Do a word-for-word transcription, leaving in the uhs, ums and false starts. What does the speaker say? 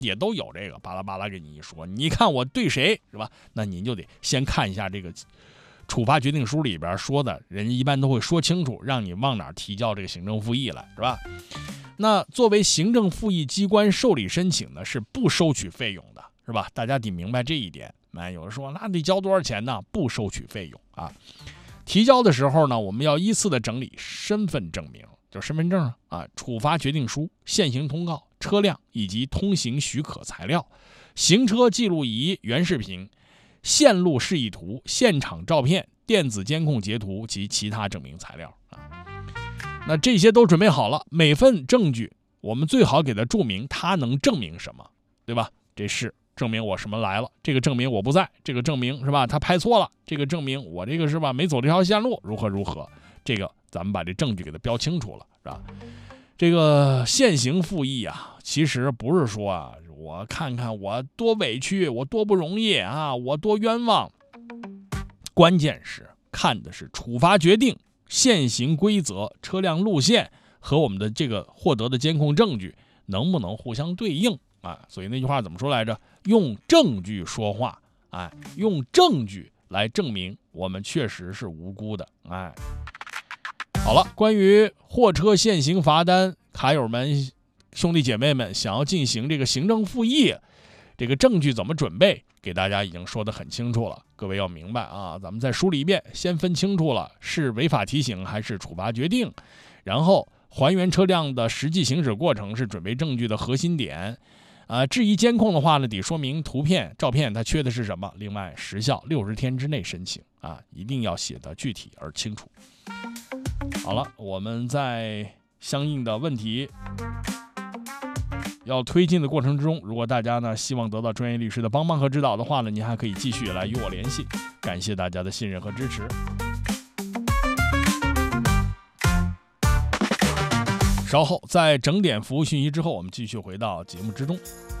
也都有这个巴拉巴拉给你一说，你看我对谁是吧？那您就得先看一下这个处罚决定书里边说的，人家一般都会说清楚，让你往哪提交这个行政复议来，是吧？那作为行政复议机关受理申请呢，是不收取费用的，是吧？大家得明白这一点。哎，有人说那得交多少钱呢？不收取费用啊。提交的时候呢，我们要依次的整理身份证明，就是身份证啊、处罚决定书、现行通告、车辆以及通行许可材料、行车记录仪原视频、线路示意图、现场照片、电子监控截图及其他证明材料啊。那这些都准备好了，每份证据我们最好给它注明它能证明什么，对吧？这是证明我什么来了，这个证明我不在，这个证明是吧？他拍错了，这个证明我这个是吧？没走这条线路，如何如何？这个咱们把这证据给它标清楚了，是吧？这个现行复议啊，其实不是说啊，我看看我多委屈，我多不容易啊，我多冤枉。关键是看的是处罚决定、现行规则、车辆路线和我们的这个获得的监控证据能不能互相对应啊？所以那句话怎么说来着？用证据说话，哎，用证据来证明我们确实是无辜的，哎。好了，关于货车限行罚单，卡友们、兄弟姐妹们想要进行这个行政复议，这个证据怎么准备，给大家已经说得很清楚了。各位要明白啊，咱们再梳理一遍，先分清楚了是违法提醒还是处罚决定，然后还原车辆的实际行驶过程是准备证据的核心点。啊，质疑监控的话呢，得说明图片、照片它缺的是什么。另外，时效六十天之内申请啊，一定要写得具体而清楚。好了，我们在相应的问题要推进的过程之中，如果大家呢希望得到专业律师的帮忙和指导的话呢，您还可以继续来与我联系。感谢大家的信任和支持。稍后在整点服务讯息之后，我们继续回到节目之中。